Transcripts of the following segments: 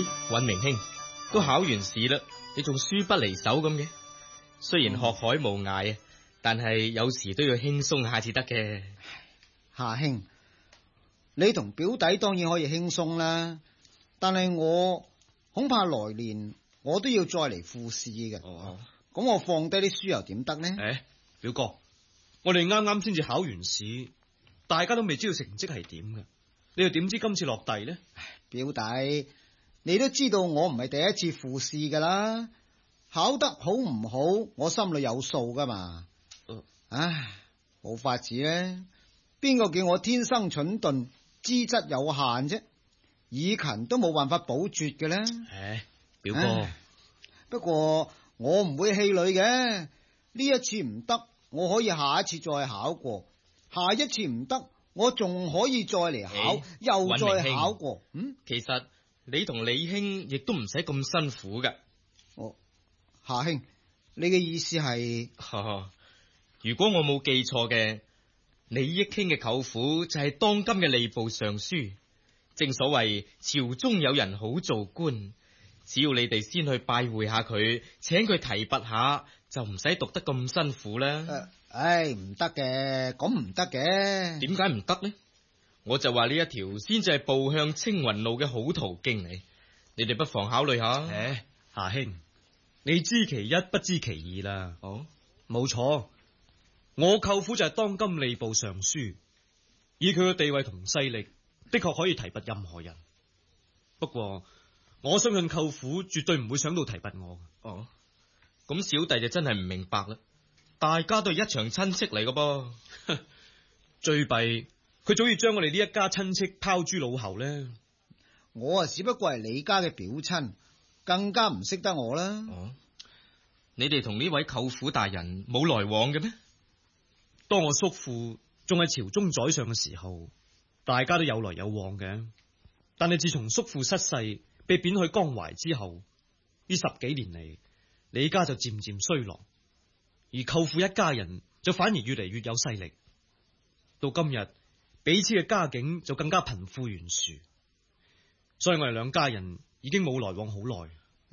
尹明兄，都考完試啦，你仲書不離手咁嘅？雖然學海無涯啊，但係有時都要輕鬆下至得嘅。 夏兄，你同表弟當然可以輕鬆啦，但係我恐怕來年我都要再嚟復試嘅。咁我放低啲書又點得呢？ 表哥，我哋啱啱先至考完試，大家都未知道成績係點嘅，你又點知今次落第呢？ 表弟，你都知道我唔係第一次復試噶啦，考得好唔好，我心裏有數噶嘛。唉，冇法子咧，邊個叫我天生蠢鈍，資質有限啫？以勤都冇辦法補拙嘅咧。 表哥， 不過我唔會氣餒嘅，呢一次唔得，我可以下一次再考過，下一次唔得，我仲可以再嚟考，又再考過。 其實你同李兄亦都唔使咁辛苦噶。 夏兄，你嘅意思係？ 如果我冇記錯嘅，李益卿嘅舅父就係當今嘅吏部尚書。正所謂朝中有人好做官，只要你哋先去拜會下佢，請佢提拔下，就唔使讀得咁辛苦啦。 唔得嘅，咁唔得嘅。點解唔得呢？我就話呢一條先至係步向青雲路嘅好途徑嚟，你哋不妨考慮下。 夏兄，你知其一不知其二啦。冇錯，我舅父就係當今吏部尚書，以佢嘅地位同勢力，的確可以提拔任何人。不過我相信舅父絕對唔會想到提拔我。 咁小弟就真係唔明白啦。大家都係一場親戚嚟噶噃， 最弊佢早已將我哋呢一家親戚拋諸腦後呢。 我只不過係你家嘅表親，更加唔識得我啦。 你哋同呢位舅父大人冇來往嘅咩？ 當我叔父仲係朝中宰相嘅時候，大家都有來有往嘅。但係自從叔父失勢，被貶去江淮之後，呢10幾年嚟，李家就漸漸衰落，而舅父一家人就反而越嚟越有勢力。到今日，彼此嘅家境就更加貧富懸殊，所以我哋兩家人已經冇來往好耐。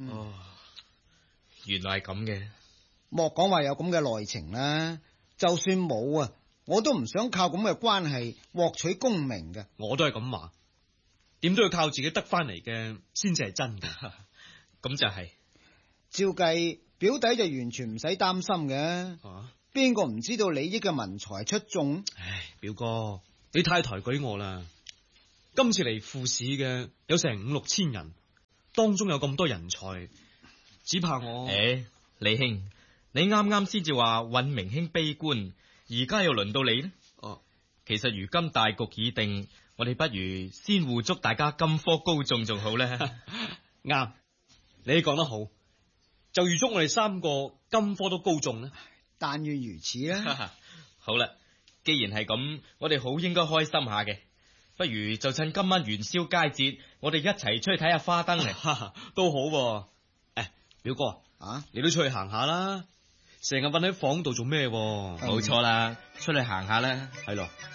原來係咁嘅。 莫講話有咁嘅內情啦，就算冇啊，我都唔想靠咁嘅關係獲取功名嘅。 我都係咁話，點都要靠自己得翻嚟嘅先至係真嘅。 咁就係。 照計，表弟就完全唔使擔心嘅。邊個唔知道李益嘅文才出眾？ 表哥，你太抬舉我啦！今次嚟復試嘅有成5、6千人，當中有咁多人才，只怕我…… 李兄，你啱啱先至話尹明兄悲觀，而家又輪到你呢？其實如今大局已定，我哋不如先互祝大家金科高中仲好咧。 啱，你講得好，就預祝我哋3個金科都高中啦。 但願如此啦。 好啦，既然係咁，我哋好應該開心下嘅，不如就趁今晚元宵佳節，我哋一齊出去睇下花燈嚟。 都好。表哥你都出去行下啦，成日瞓喺房度做咩？ 冇錯啦，出去行下啦。 係咯。